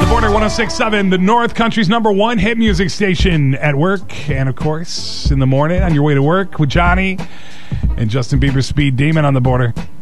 Border 106.7, the North Country's #1 hit music station at work. And, of course, in the morning on your way to work with Johnny and Justin Bieber's Speed Demon on the Border.